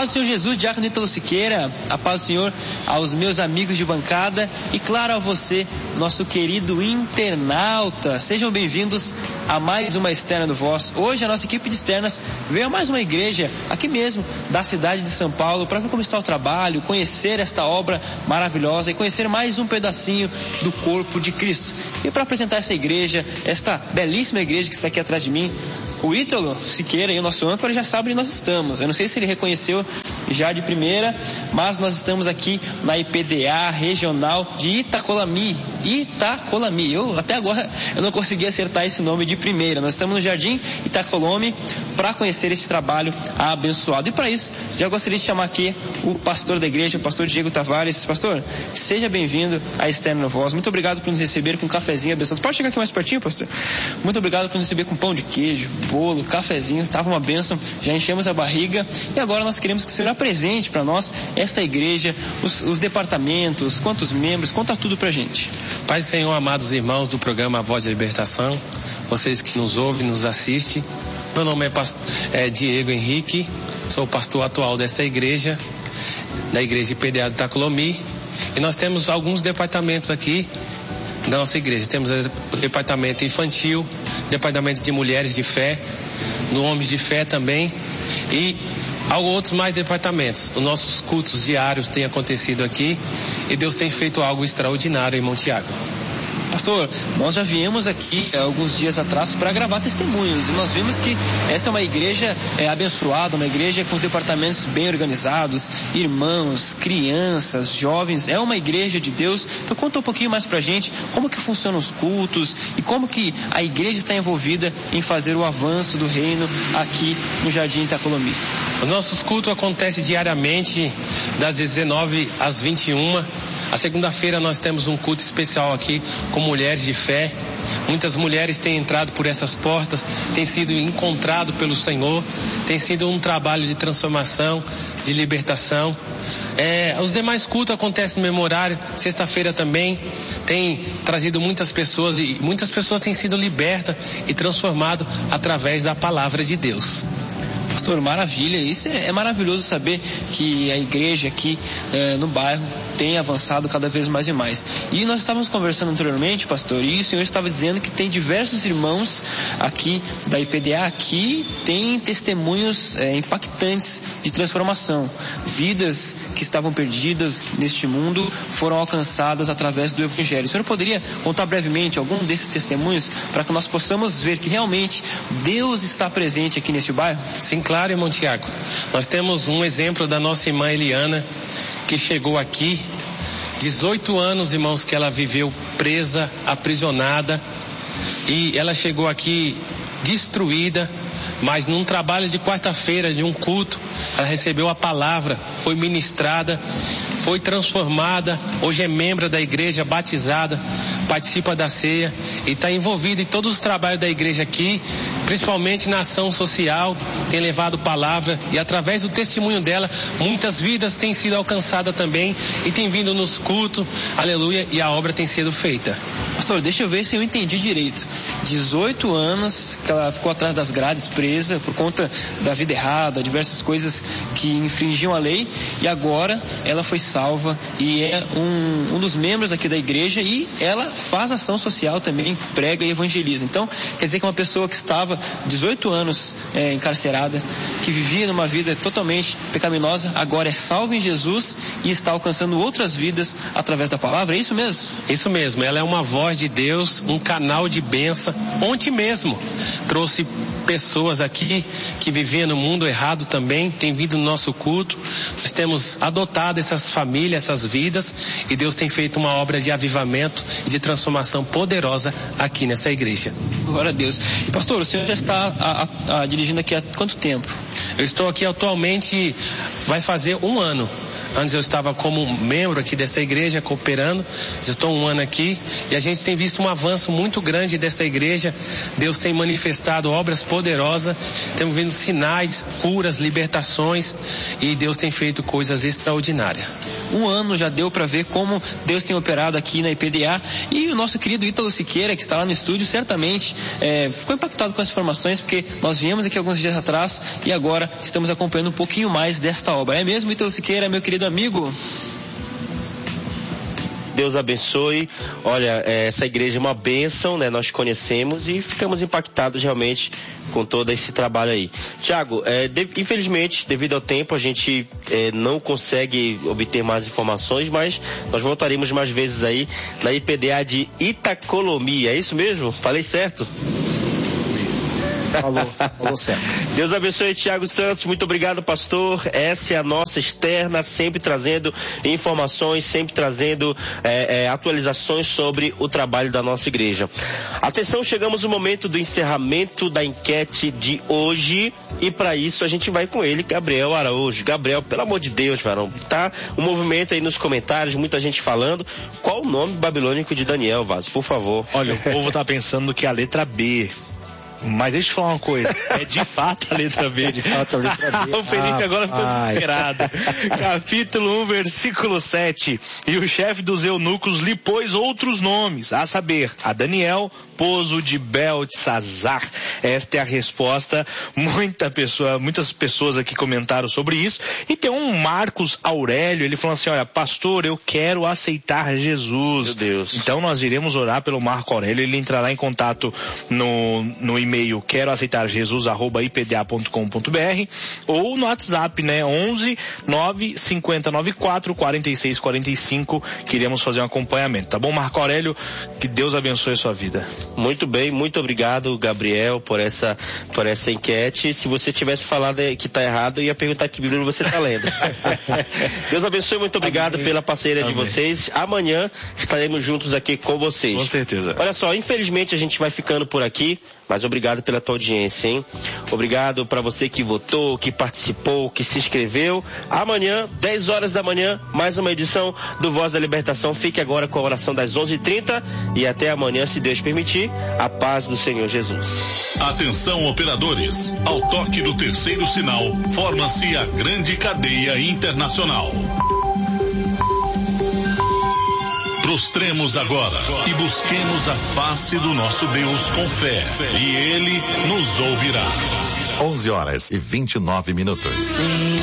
paz do Senhor Jesus, Diácono Ítalo Siqueira, a paz do Senhor aos meus amigos de bancada e claro a você, nosso querido internauta. Sejam bem-vindos a mais uma Externa do Voz. Hoje a nossa equipe de externas veio a mais uma igreja aqui mesmo da cidade de São Paulo para ver como está o trabalho, conhecer esta obra maravilhosa e conhecer mais um pedacinho do corpo de Cristo. E para apresentar essa igreja, esta belíssima igreja que está aqui atrás de mim, o Ítalo Siqueira e o nosso âncora já sabem onde nós estamos. Eu não sei se ele reconheceu já de primeira, mas nós estamos aqui na IPDA regional de Itacolomi. Eu até agora eu não consegui acertar esse nome de primeira. Nós estamos no Jardim Itacolomi para conhecer esse trabalho abençoado. E para isso, já gostaria de chamar aqui o pastor da igreja, o pastor Diego Tavares. Pastor, seja bem-vindo à Externa Voz. Muito obrigado por nos receber com um cafezinho abençoado. Pode chegar aqui mais pertinho, pastor? Muito obrigado por nos receber com pão de queijo, bolo, cafezinho. Estava uma bênção, já enchemos a barriga e agora nós queremos que o Senhor apresente para nós esta igreja, os departamentos, quantos membros, conta tudo pra gente. Pai do Senhor, amados irmãos do programa A Voz da Libertação, vocês que nos ouvem, nos assistem, meu nome é Diego Henrique, sou o pastor atual dessa igreja, da igreja IPDA de Itacolomi, e nós temos alguns departamentos aqui da nossa igreja. Temos o departamento infantil, departamento de mulheres de fé, do homens de fé também, e outros mais departamentos. Os nossos cultos diários têm acontecido aqui e Deus tem feito algo extraordinário em Monte Tiago. Pastor, nós já viemos aqui alguns dias atrás para gravar testemunhos e nós vimos que esta é uma igreja abençoada, uma igreja com os departamentos bem organizados, irmãos, crianças, jovens, é uma igreja de Deus. Então conta um pouquinho mais pra gente como que funcionam os cultos e como que a igreja está envolvida em fazer o avanço do reino aqui no Jardim Itacolomi. Os nossos cultos acontecem diariamente das 19 às 21. A segunda-feira nós temos um culto especial aqui com mulheres de fé. Muitas mulheres têm entrado por essas portas, têm sido encontrado pelo Senhor, tem sido um trabalho de transformação, de libertação. Os demais cultos acontecem no mesmo horário. Sexta-feira também tem trazido muitas pessoas e muitas pessoas têm sido libertas e transformadas através da palavra de Deus. Pastor, maravilha, isso é maravilhoso saber que a igreja aqui no bairro tem avançado cada vez mais e mais. E nós estávamos conversando anteriormente, pastor, e o senhor estava dizendo que tem diversos irmãos aqui da IPDA que têm testemunhos impactantes de transformação. Vidas que estavam perdidas neste mundo foram alcançadas através do Evangelho. O senhor poderia contar brevemente algum desses testemunhos para que nós possamos ver que realmente Deus está presente aqui neste bairro? Sim, claro, irmão Tiago. Nós temos um exemplo da nossa irmã Eliana, que chegou aqui, 18 anos, irmãos, que ela viveu presa, aprisionada, e ela chegou aqui destruída, mas num trabalho de quarta-feira, de um culto, ela recebeu a palavra, foi ministrada, foi transformada, hoje é membro da igreja, batizada, participa da ceia e está envolvida em todos os trabalhos da igreja aqui, principalmente na ação social, tem levado palavra e através do testemunho dela, muitas vidas têm sido alcançadas também e tem vindo nos cultos, aleluia, e a obra tem sido feita. Pastor, deixa eu ver se eu entendi direito. 18 anos que ela ficou atrás das grades presa por conta da vida errada, diversas coisas que infringiam a lei, e agora ela foi salva e é um dos membros aqui da igreja e ela faz ação social também, prega e evangeliza. Então, quer dizer que uma pessoa que estava 18 anos encarcerada, que vivia numa vida totalmente pecaminosa, agora é salva em Jesus e está alcançando outras vidas através da palavra, é isso mesmo? Isso mesmo, ela é uma voz de Deus, um canal de bênção. Ontem mesmo trouxe pessoas aqui que viviam no mundo errado também, tem vindo no nosso culto. Nós temos adotado essas famílias, essas vidas, e Deus tem feito uma obra de avivamento e de transformação poderosa aqui nessa igreja. Glória a Deus. E pastor, o senhor já está dirigindo aqui há quanto tempo? Eu estou aqui atualmente, vai fazer um ano. Antes eu estava como membro aqui dessa igreja, cooperando. Já estou 1 ano aqui e a gente tem visto um avanço muito grande dessa igreja. Deus tem manifestado obras poderosas, temos vendo sinais, curas, libertações, e Deus tem feito coisas extraordinárias. 1 ano já deu para ver como Deus tem operado aqui na IPDA, e o nosso querido Ítalo Siqueira, que está lá no estúdio, certamente ficou impactado com as informações, porque nós viemos aqui alguns dias atrás e agora estamos acompanhando um pouquinho mais desta obra. É mesmo, Ítalo Siqueira, meu querido amigo? Deus abençoe. Olha, essa igreja é uma bênção, né? Nós conhecemos e ficamos impactados realmente com todo esse trabalho aí. Tiago, infelizmente, devido ao tempo, a gente não consegue obter mais informações, mas nós voltaremos mais vezes aí na IPDA de Itacolomi. É isso mesmo? Falei certo? Falou certo. Deus abençoe, Tiago Santos, muito obrigado, pastor. Essa é a nossa externa, sempre trazendo informações, sempre trazendo atualizações sobre o trabalho da nossa igreja. Atenção, chegamos no momento do encerramento da enquete de hoje, e para isso a gente vai com ele, Gabriel Araújo. Gabriel, pelo amor de Deus, varão, tá um movimento aí nos comentários, muita gente falando. Qual o nome babilônico de Daniel, Vaz, por favor? Olha, o povo tá pensando que é a letra B. Mas deixa eu te falar uma coisa, é de fato a letra B. De fato a letra B. O Felipe agora ficou desesperado. Capítulo 1, versículo 7. E o chefe dos eunucos lhe pôs outros nomes, a saber, a Daniel pôs o de Beltesazar. Esta é a resposta. Muitas pessoas aqui comentaram sobre isso. E tem um Marcos Aurélio, ele falou assim, olha, pastor, eu quero aceitar Jesus. Meu Deus. Então nós iremos orar pelo Marco Aurélio, ele entrará em contato no e-mail quero aceitar jesus@ipda.com.br ou no WhatsApp, né? 11 9 50 94 46 45, que iremos fazer um acompanhamento, tá bom, Marco Aurélio? Que Deus abençoe a sua vida. Muito bem, muito obrigado, Gabriel, por essa enquete. Se você tivesse falado que tá errado, eu ia perguntar que Bíblia você tá lendo. Deus abençoe, muito obrigado pela parceria de vocês. Amanhã estaremos juntos aqui com vocês. Com certeza. Olha só, infelizmente a gente vai ficando por aqui, mas obrigado pela tua audiência, hein? Obrigado para você que votou, que participou, que se inscreveu. Amanhã, 10 horas da manhã, mais uma edição do Voz da Libertação. Fique agora com a oração das 11h30 e até amanhã, se Deus permitir. A paz do Senhor Jesus. Atenção, operadores. Ao toque do terceiro sinal, forma-se a grande cadeia internacional. Prostremos agora e busquemos a face do nosso Deus com fé, e Ele nos ouvirá. 11h29.